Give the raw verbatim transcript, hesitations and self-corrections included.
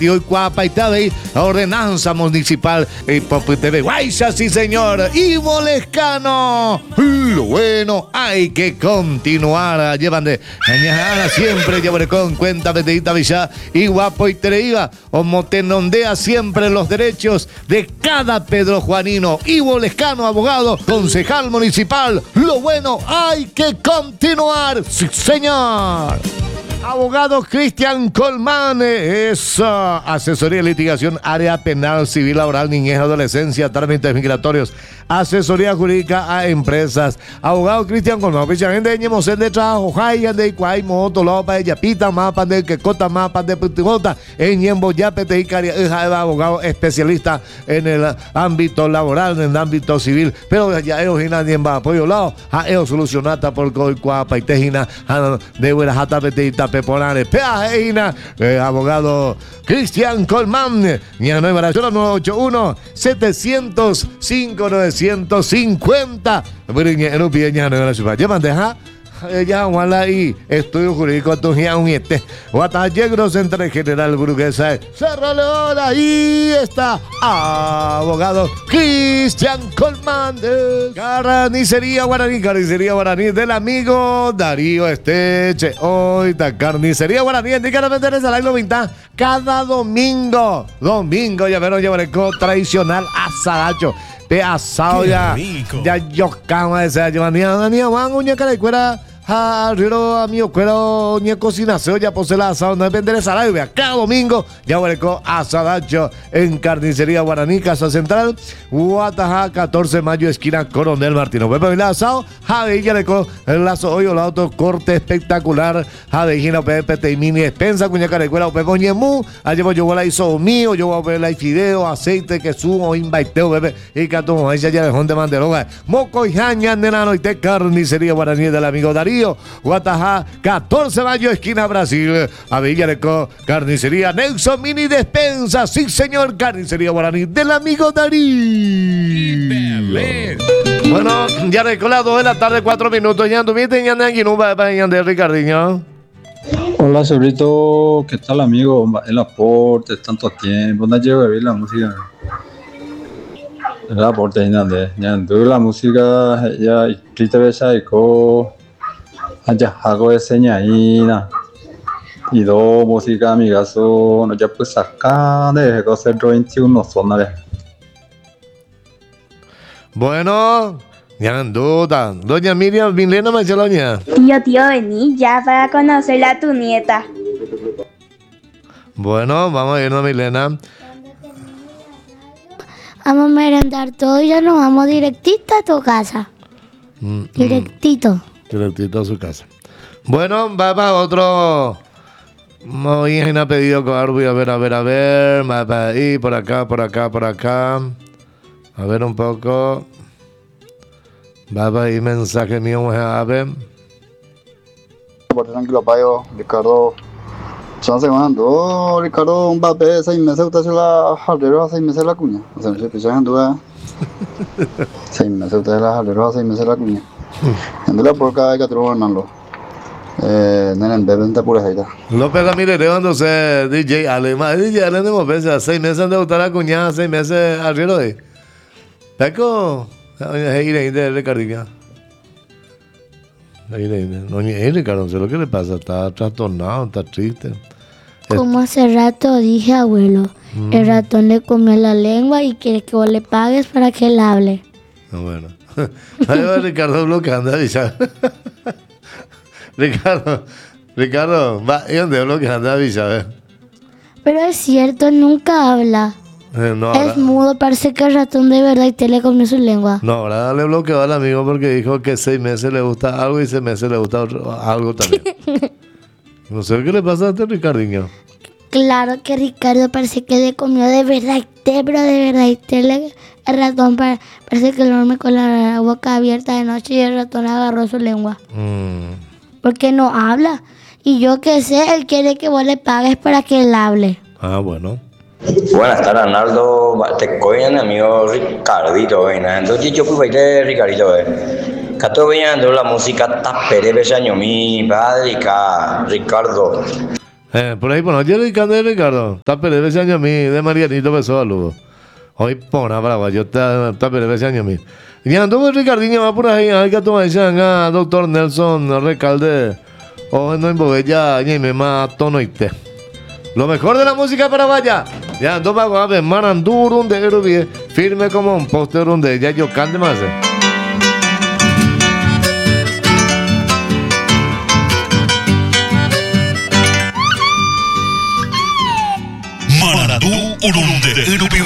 tío y cuapa y tabe, ordenanza municipal y Popi T V. Guaysa, sí señor. Ivo Lescano. Lo bueno, hay que continuar. Llevan de añajar siempre, llevaré con cuenta, betedita villa y guapo y tereiva. Como tenondea siempre los derechos de cada Pedro Juanino. Ivo Lescano, abogado, concejal municipal. Lo bueno, hay que continuar. Sí, señor. Abogado Cristian Colmán, es uh, asesoría de litigación, área penal, civil, laboral, niñez, adolescencia, trámites migratorios, asesoría jurídica a empresas. Abogado Cristian Colmán, oficialmente de Ñemosén de trabajo, Jayan de Iguay, Moto, Lopa, Yapita, Mapa de Quecota, Mapa de Putigota, en Ñembo, Yapete y Caria, abogado especialista en el ámbito laboral, en el ámbito civil, pero ya ellos y nadie va apoyo lado, a ellos solucionata por Coicuapa y Tejina, de Huerajata, Betita, Pepolares, Peajeina, eh, abogado Cristian Colmán, Ña nueve Barayona nueve ocho uno, setecientos cinco, novecientos cincuenta. En un pie Ña nueve Barayona, ya bandeja. Ya wala y estudio jurídico tu ya un este Guatayegros entre general burguesa Cerro León. Ahí está abogado Cristian Colmán de Carnicería Guaraní, Carnicería Guaraní del amigo Darío Esteche. Hoy está Carnicería Guaraní, indican a vender esa live vinta cada domingo. Domingo ya verán, llevaré tradicional asadacho. Pe asado ya, ya yo cama esa llevanía, ni a uña cara de cuera. Ah, río amigo, cuero, ni cocina, se oye, pues el asado, no depende de salario. Vea, cada domingo, ya hueleco asadacho en Carnicería Guaraní, Casa Central, Guataja, catorce de mayo, esquina Coronel Martino. Pepe el asado, Jade, ya le el lazo hoy, el auto, corte espectacular, Jade, Gina, Pepe, Teimini, Despensa, Cuña Carecuela, Pepe, Oñemú, allí yo voy a hizo mío, yo voy a ver la fideo, aceite, que sumo, invaiteo, Pepe, y catumo, ahí ya dejó de manderoga, Moco y Jaña, Nenano, y te Carnicería Guaraní del amigo Darío. Guatajá, catorce de mayo, esquina Brasil, Avillareco, Carnicería Nelson Mini Despensa, sí señor, Carnicería Guaraní del amigo Darío. Bueno, ya recolado de la tarde, cuatro minutos, ya anduviste, ya aquí no va a de Ricardinho. Hola, Sobrito, ¿qué tal, amigo? El aporte, tanto tiempo, ¿dónde llevo a ver la música? El aporte, ya anduve la música, ya, y te ves ahí, allá hago de señaína y dos música amigazo no ya pues acá de doce veintiuno zona. Bueno, ya en duda, doña Miriam Milena Macedonia. Tío, tío, vení ya para conocerla a tu nieta. Bueno, vamos a irnos, Milena. Vamos a merendar todo y ya nos vamos directito a tu casa. Mm, directito. Mm. Directito a su casa. Bueno, va para otro. Muy bien, ha pedido con voy a ver, a ver, a ver. Va para ahí, por acá, por acá, por acá. A ver un poco. Va para ahí, mensaje mío, a ver. Tranquilo, payo, Ricardo. Chance mando, Ricardo, un papel, seis meses, usted se la jaldero, seis meses la cuña. O sea, no se picha en duda. Seis meses, usted se la jaldero, seis meses la cuña. Andela por acá hay que trobarlo. Eh, nenen, beben de pura jaita. López Ramírez, levándose D J Alemán. D J Alemán, hemos pensado, seis meses de gustar la cuñada, seis meses arriero de. Peco, ahí de de Ricardinha. Ahí de no ni Ricardo, no sé lo que le pasa, está trastornado, está triste. Como hace rato dije, abuelo, mm. el ratón le comió la lengua y quiere que vos le pagues para que él hable. No, bueno. Ahí va Ricardo bloqueando, avisa. Ricardo, Ricardo, va, ¿y dónde bloqueando, avisa? Pero es cierto, nunca habla. Eh, no, es ahora, mudo, parece que el ratón de verdad y te le comió su lengua. No, ahora le bloqueó al amigo porque dijo que seis meses le gusta algo y seis meses le gusta otro, algo también. No sé qué le pasa a este Ricardinho. Claro que Ricardo parece que le comió de verdad y te, pero de verdad y te le, el ratón parece que lo duerme con la boca abierta de noche y el ratón agarró su lengua. Mm. Porque no habla. Y yo qué sé, él quiere que vos le pagues para que él hable. Ah, bueno. Buenas tardes, Arnaldo. Te cogen amigo Ricardito, ¿verdad? Entonces yo fui a ir a Ricardito, ¿verdad? Cato viendo la música tapere besaño mi padre, Ricardo. Eh, por ahí, bueno, yo Ricardo de Ricardo. Está peleando ese año a mí, de Marianito Pessoa, luego. Hoy pona, brava, yo está peleando ese año a mí. Y ando Ricardinho va por ahí, hay que tomar ese año, doctor Nelson Recalde. O no embobella, y me mata tono y te. Lo mejor de la música para vaya. Ya ando para guave, mananduro un de Erubie, firme como un póster donde ya yo cante más. Manandú urunde